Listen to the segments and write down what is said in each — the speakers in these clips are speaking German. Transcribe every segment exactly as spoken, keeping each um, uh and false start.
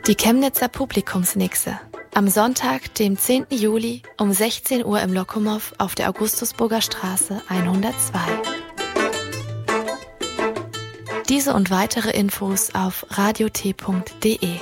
Die Chemnitzer Publikumsnixe. Am Sonntag, dem zehnten Juli um sechzehn Uhr im Lokomow auf der Augustusburger Straße hundertzwei. Diese und weitere Infos auf radiot punkt de.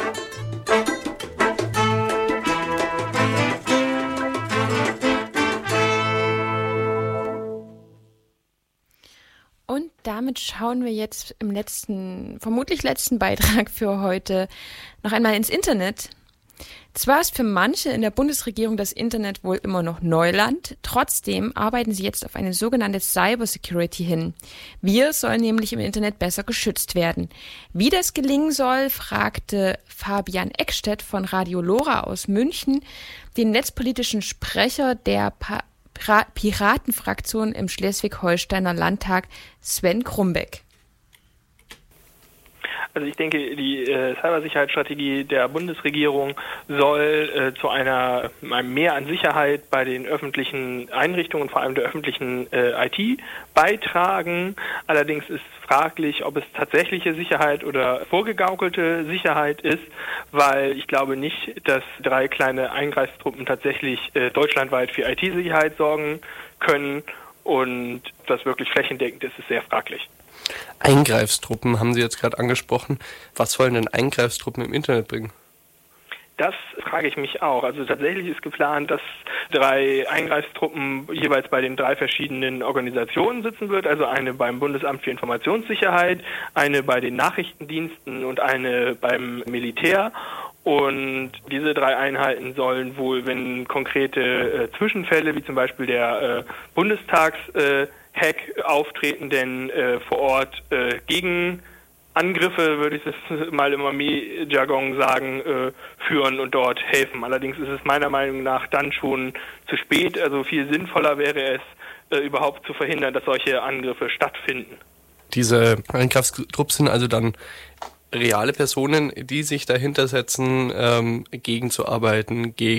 Und damit schauen wir jetzt im letzten, vermutlich letzten Beitrag für heute noch einmal ins Internet. Zwar ist für manche in der Bundesregierung das Internet wohl immer noch Neuland, trotzdem arbeiten sie jetzt auf eine sogenannte Cybersecurity hin. Wir sollen nämlich im Internet besser geschützt werden. Wie das gelingen soll, fragte Fabian Eckstedt von Radio Lora aus München den netzpolitischen Sprecher der pa- Pira- Piratenfraktion im Schleswig-Holsteiner Landtag, Sven Krumbeck. Also ich denke, die äh, Cybersicherheitsstrategie der Bundesregierung soll äh, zu einer einem Mehr an Sicherheit bei den öffentlichen Einrichtungen, vor allem der öffentlichen äh, I T, beitragen. Allerdings ist fraglich, ob es tatsächliche Sicherheit oder vorgegaukelte Sicherheit ist, weil ich glaube nicht, dass drei kleine Eingreiftruppen tatsächlich äh, deutschlandweit für I T-Sicherheit sorgen können, und das wirklich flächendeckend ist, ist sehr fraglich. Eingreiftruppen haben Sie jetzt gerade angesprochen. Was sollen denn Eingreiftruppen im Internet bringen? Das frage ich mich auch. Also tatsächlich ist geplant, dass drei Eingreiftruppen jeweils bei den drei verschiedenen Organisationen sitzen wird. Also eine beim Bundesamt für Informationssicherheit, eine bei den Nachrichtendiensten und eine beim Militär. Und diese drei Einheiten sollen wohl, wenn konkrete äh, Zwischenfälle, wie zum Beispiel der äh, Bundestags äh, Hack auftreten, denn äh, vor Ort äh, gegen Angriffe, würde ich es mal im Armee-Jargon sagen, äh, führen und dort helfen. Allerdings ist es meiner Meinung nach dann schon zu spät. Also viel sinnvoller wäre es, äh, überhaupt zu verhindern, dass solche Angriffe stattfinden. Diese Eingreiftruppen sind also dann reale Personen, die sich dahinter setzen, ähm, gegenzuarbeiten, gegen